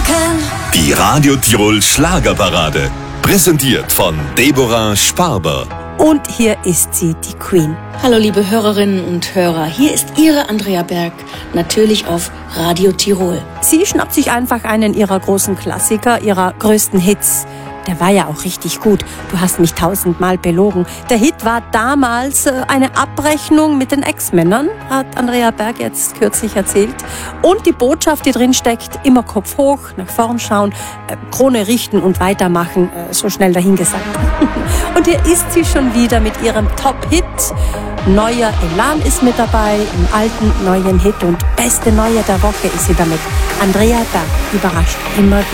Die Radio Tirol Schlagerparade. Präsentiert von Deborah Sparber. Und hier ist sie, die Queen. Hallo liebe Hörerinnen und Hörer, hier ist Ihre Andrea Berg, natürlich auf Radio Tirol. Sie schnappt sich einfach einen ihrer großen Klassiker, ihrer größten Hits. Der war ja auch richtig gut. Du hast mich 1000-mal belogen. Der Hit war damals eine Abrechnung mit den Ex-Männern, hat Andrea Berg jetzt kürzlich erzählt. Und die Botschaft, die drin steckt, immer Kopf hoch, nach vorn schauen, Krone richten und weitermachen, so schnell dahingesagt. Und hier ist sie schon wieder mit ihrem Top-Hit. Neuer Elan ist mit dabei, im alten, neuen Hit und beste Neue der Woche ist sie damit. Andrea Berg überrascht immer wieder.